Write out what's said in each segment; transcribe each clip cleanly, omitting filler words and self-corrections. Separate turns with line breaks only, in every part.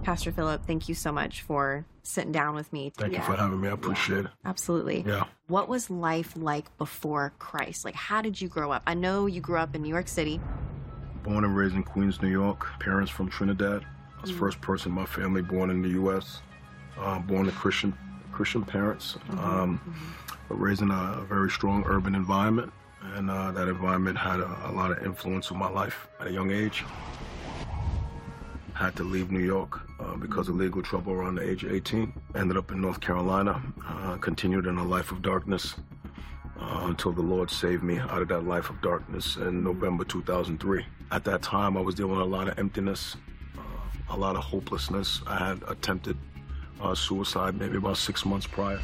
Pastor Philip, thank you so much for sitting down with me.
Thank you for having me. I appreciate it.
Absolutely.
Yeah.
What was life like before Christ? Like, how did you grow up? I know you grew up in New York City.
Born and raised in Queens, New York. Parents from Trinidad. I was the first person in my family born in the U.S. Born to Christian parents. But raised in a very strong urban environment. And that environment had a lot of influence on my life at a young age. Had to leave New York because of legal trouble around the age of 18. Ended up in North Carolina, continued in a life of darkness until the Lord saved me out of that life of darkness in November 2003. At that time, I was dealing with a lot of emptiness, a lot of hopelessness. I had attempted suicide maybe about 6 months prior.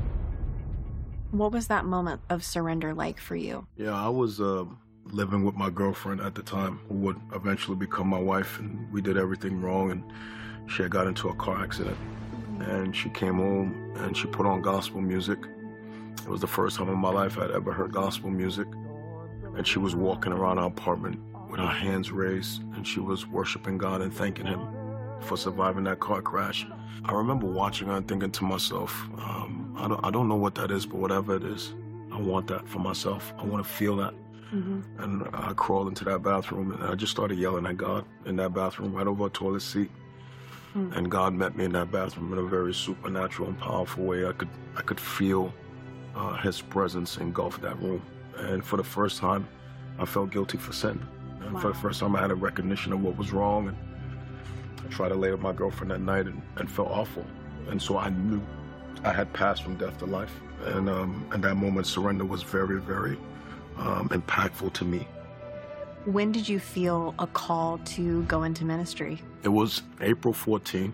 What was that moment of surrender like for you?
Yeah, I was living with my girlfriend at the time, who would eventually become my wife, and we did everything wrong, and she had got into a car accident. And she came home and she put on gospel music. It was the first time in my life I'd ever heard gospel music. And she was walking around our apartment with her hands raised, and she was worshiping God and thanking Him for surviving that car crash. I remember watching her and thinking to myself, I don't know what that is, but whatever it is, I want that for myself. I want to feel that. And I crawled into that bathroom and I just started yelling at God in that bathroom right over a toilet seat. And God met me in that bathroom in a very supernatural and powerful way. I could feel His presence engulf that room. And for the first time, I felt guilty for sin. And for the first time, I had a recognition of what was wrong. And I tried to lay with my girlfriend that night and felt awful. And so I knew I had passed from death to life. And that moment, surrender was very, very impactful to me.
When did you feel a call to go into ministry?
It was April 14,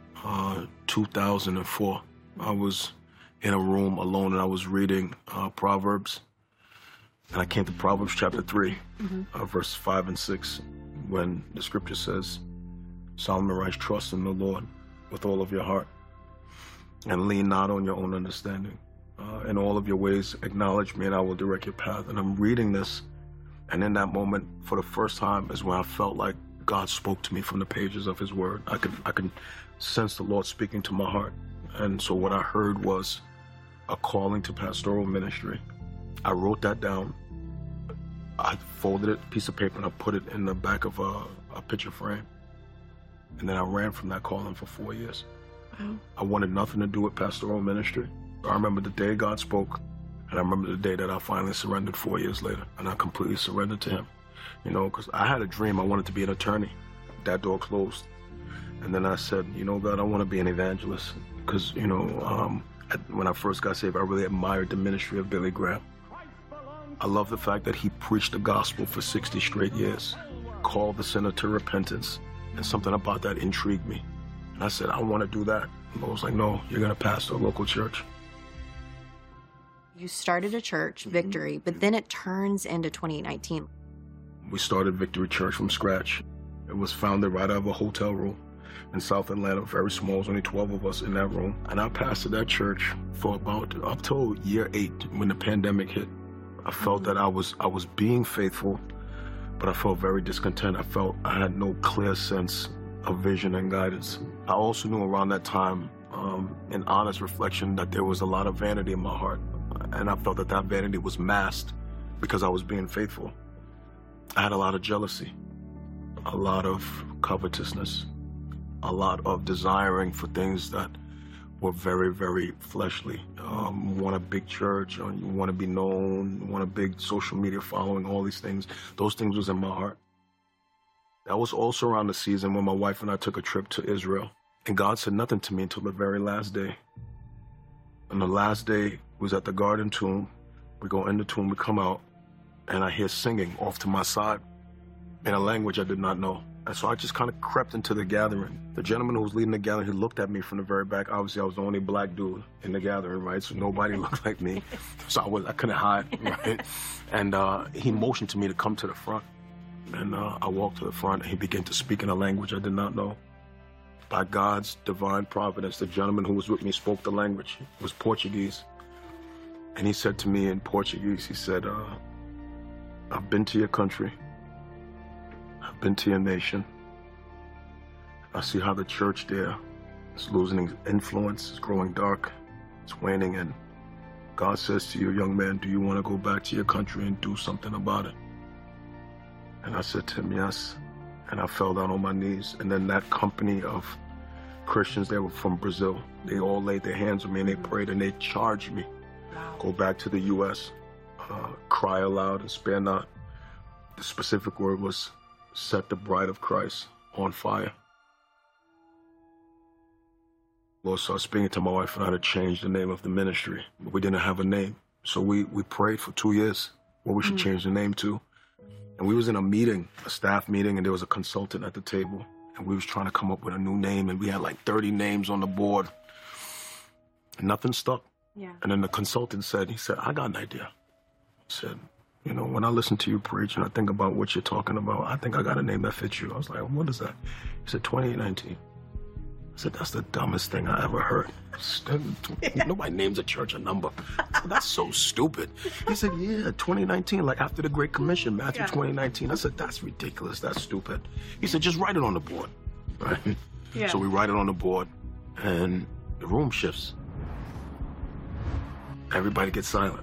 2004. I was in a room alone and I was reading Proverbs. And I came to Proverbs chapter 3, verse 5 and 6, when the scripture says, Solomon writes, trust in the Lord with all of your heart and lean not on your own understanding. In all of your ways, acknowledge me and I will direct your path. And I'm reading this, and in that moment, for the first time, is when I felt like God spoke to me from the pages of His Word. I could sense the Lord speaking to my heart. And so what I heard was a calling to pastoral ministry. I wrote that down. I folded it, a piece of paper, and I put it in the back of a picture frame. And then I ran from that calling for 4 years.
Wow.
I wanted nothing to do with pastoral ministry. I remember the day God spoke, and I remember the day that I finally surrendered 4 years later, and I completely surrendered to Him. You know, because I had a dream. I wanted to be an attorney. That door closed. And then I said, you know, God, I want to be an evangelist. Because, you know, when I first got saved, I really admired the ministry of Billy Graham. I love the fact that he preached the gospel for 60 straight years, called the sinner to repentance, and something about that intrigued me. And I said, I want to do that. And I was like, no, you're going to pastor a local church.
You started a church, Victory, but then it turns into 2019.
We started Victory Church from scratch. It was founded right out of a hotel room in South Atlanta, very small. There was only 12 of us in that room. And I pastored that church for about up till year 8 when the pandemic hit. I felt that I was being faithful, but I felt very discontent. I felt I had no clear sense of vision and guidance. I also knew around that time, in honest reflection, that there was a lot of vanity in my heart. And I felt that that vanity was masked because I was being faithful. I had a lot of jealousy, a lot of covetousness, a lot of desiring for things that were very, very fleshly. You want a big church, or you want to be known, you want a big social media following, all these things. Those things was in my heart. That was also around the season when my wife and I took a trip to Israel. And God said nothing to me until the very last day. And the last day was at the Garden Tomb. We go in the tomb, we come out, and I hear singing off to my side in a language I did not know. And so I just kind of crept into the gathering. The gentleman who was leading the gathering, he looked at me from the very back. Obviously, I was the only black dude in the gathering, right? So nobody looked like me. So I couldn't hide, right? And he motioned to me to come to the front. And I walked to the front, and he began to speak in a language I did not know. By God's divine providence, the gentleman who was with me spoke the language. It was Portuguese. And he said to me in Portuguese, he said, I've been to your country. I've been to your nation. I see how the church there is losing influence, it's growing dark, it's waning, and God says to you, young man, do you want to go back to your country and do something about it? And I said to him, yes. And I fell down on my knees. And then that company of Christians, they were from Brazil, they all laid their hands on me and they prayed and they charged me. Go back to the U.S., cry aloud and spare not. The specific word was, set the bride of Christ on fire. Lord started speaking to my wife and I to change the name of the ministry. We didn't have a name. So we prayed for 2 years what we should change the name to. And we was in a meeting, a staff meeting, and there was a consultant at the table. And we was trying to come up with a new name, and we had like 30 names on the board. And nothing stuck. Yeah. And then the consultant said, I got an idea. He said, you know, when I listen to you preach and I think about what you're talking about, I think I got a name that fits you. I was like, what is that? He said, 2819. I said, that's the dumbest thing I ever heard. Nobody names a church a number. That's so stupid. He said, yeah, 2019, like after the Great Commission, Matthew 2019. I said, that's ridiculous. That's stupid. He said, just write it on the board. Right? Yeah. So we write it on the board, and the room shifts. Everybody gets silent.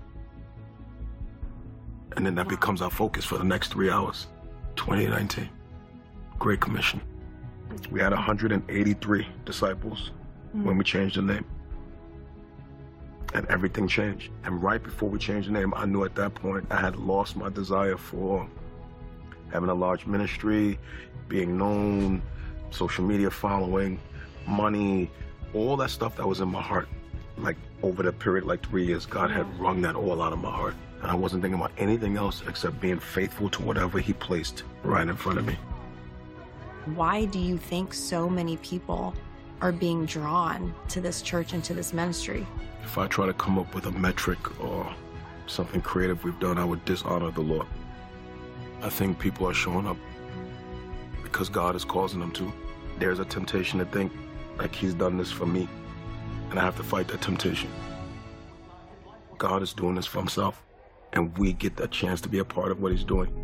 And then that becomes our focus for the next 3 hours. 2019, Great Commission. We had 183 disciples when we changed the name. And everything changed. And right before we changed the name, I knew at that point I had lost my desire for having a large ministry, being known, social media following, money, all that stuff that was in my heart. Like over the period, like 3 years, God had wrung that all out of my heart. And I wasn't thinking about anything else except being faithful to whatever he placed right in front of me.
Why do you think so many people are being drawn to this church and to this ministry?
If I try to come up with a metric or something creative we've done, I would dishonor the Lord. I think people are showing up because God is causing them to. There's a temptation to think like he's done this for me, and I have to fight that temptation. God is doing this for himself, and we get that chance to be a part of what he's doing.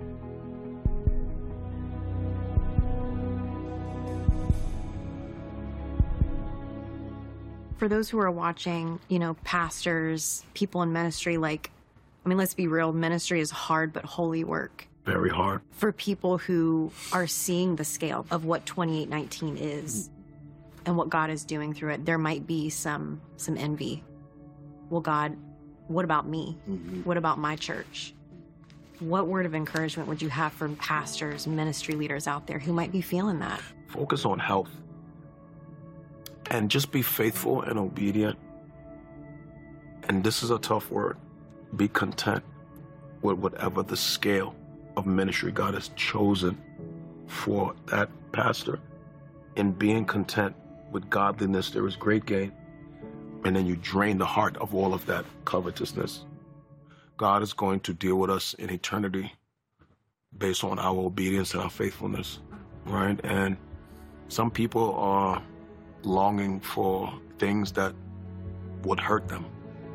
For those who are watching, you know, pastors, people in ministry, like, I mean, let's be real, ministry is hard but holy work.
Very hard.
For people who are seeing the scale of what 2819 is and what God is doing through it, there might be some envy. Well, God, what about me? What about my church? What word of encouragement would you have for pastors, ministry leaders out there who might be feeling that?
Focus on health. And just be faithful and obedient. And this is a tough word. Be content with whatever the scale of ministry God has chosen for that pastor. In being content with godliness, there is great gain. And then you drain the heart of all of that covetousness. God is going to deal with us in eternity based on our obedience and our faithfulness, right? And some people are longing for things that would hurt them.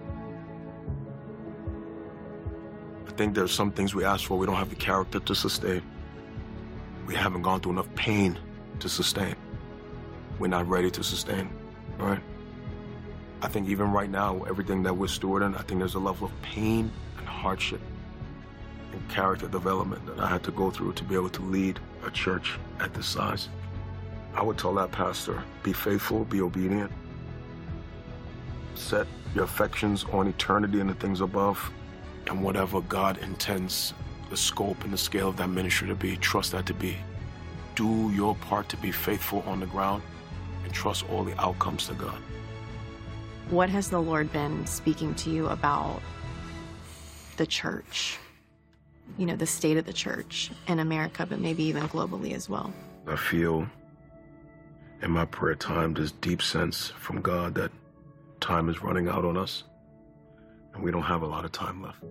I think there's some things we ask for we don't have the character to sustain. We haven't gone through enough pain to sustain. We're not ready to sustain, right? I think even right now, everything that we're stewarding, I think there's a level of pain and hardship and character development that I had to go through to be able to lead a church at this size. I would tell that pastor, be faithful, be obedient. Set your affections on eternity and the things above. And whatever God intends the scope and the scale of that ministry to be, trust that to be. Do your part to be faithful on the ground and trust all the outcomes to God.
What has the Lord been speaking to you about the church? You know, the state of the church in America, but maybe even globally as well.
I feel in my prayer time this deep sense from God that time is running out on us and we don't have a lot of time left.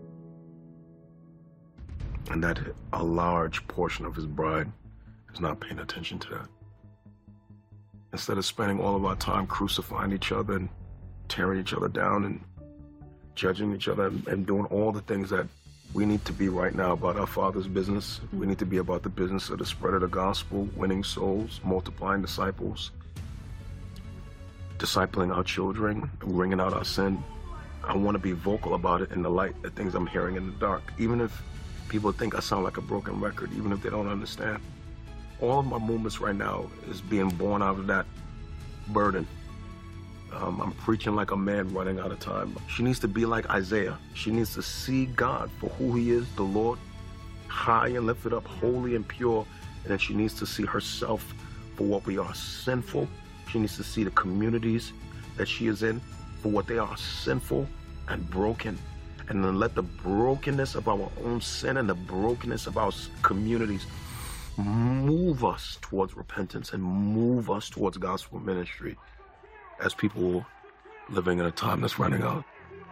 And that a large portion of his bride is not paying attention to that. Instead of spending all of our time crucifying each other and tearing each other down and judging each other and doing all the things that We need to be right now about our Father's business. We need to be about the business of the spread of the gospel, winning souls, multiplying disciples, discipling our children, wringing out our sin. I want to be vocal about it in the light, the things I'm hearing in the dark. Even if people think I sound like a broken record, even if they don't understand. All of my movements right now is being born out of that burden. I'm preaching like a man running out of time. She needs to be like Isaiah. She needs to see God for who he is, the Lord, high and lifted up, holy and pure. And then she needs to see herself for what we are, sinful. She needs to see the communities that she is in for what they are, sinful and broken. And then let the brokenness of our own sin and the brokenness of our communities move us towards repentance and move us towards gospel ministry as people living in a time that's running out.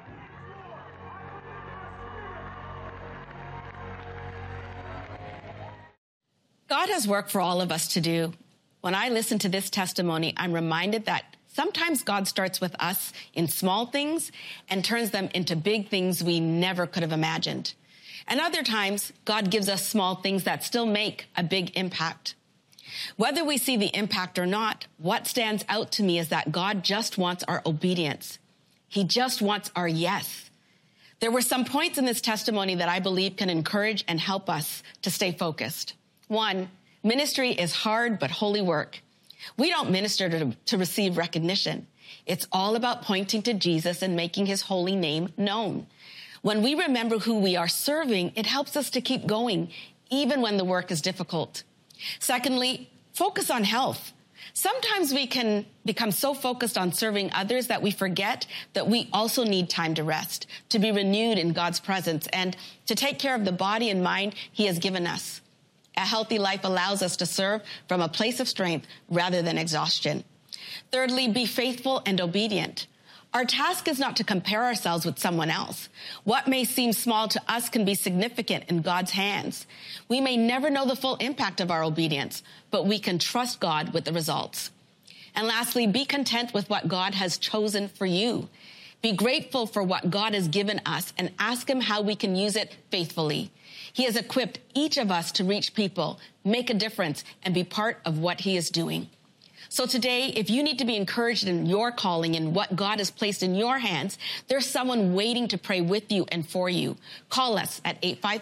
God has work for all of us to do. When I listen to this testimony, I'm reminded that sometimes God starts with us in small things and turns them into big things we never could have imagined. And other times, God gives us small things that still make a big impact. Whether we see the impact or not, what stands out to me is that God just wants our obedience. He just wants our yes. There were some points in this testimony that I believe can encourage and help us to stay focused. 1, ministry is hard but holy work. We don't minister to receive recognition. It's all about pointing to Jesus and making his holy name known. When we remember who we are serving, it helps us to keep going, even when the work is difficult. Secondly, focus on health. Sometimes we can become so focused on serving others that we forget that we also need time to rest, to be renewed in God's presence, and to take care of the body and mind he has given us. A healthy life allows us to serve from a place of strength rather than exhaustion. Thirdly, be faithful and obedient. Our task is not to compare ourselves with someone else. What may seem small to us can be significant in God's hands. We may never know the full impact of our obedience, but we can trust God with the results. And lastly, be content with what God has chosen for you. Be grateful for what God has given us and ask him how we can use it faithfully. He has equipped each of us to reach people, make a difference, and be part of what he is doing. So today, if you need to be encouraged in your calling and what God has placed in your hands, there's someone waiting to pray with you and for you. Call us at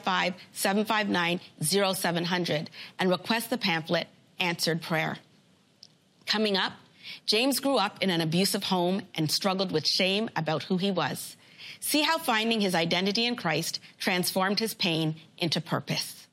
855-759-0700 and request the pamphlet, Answered Prayer. Coming up, James grew up in an abusive home and struggled with shame about who he was. See how finding his identity in Christ transformed his pain into purpose.